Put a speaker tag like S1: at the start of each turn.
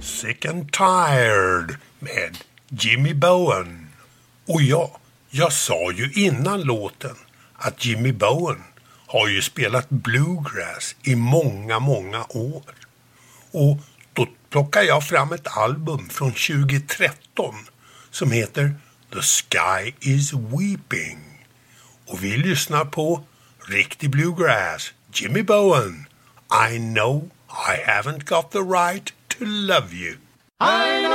S1: Sick and Tired med Jimmy Bowen. Och ja, jag sa ju innan låten att Jimmy Bowen har ju spelat bluegrass i många, många år. Och då plockar jag fram ett album från 2013 som heter The Sky is Weeping. Och vi lyssnar på riktig bluegrass, Jimmy Bowen. I know I haven't got the right to love you.
S2: I know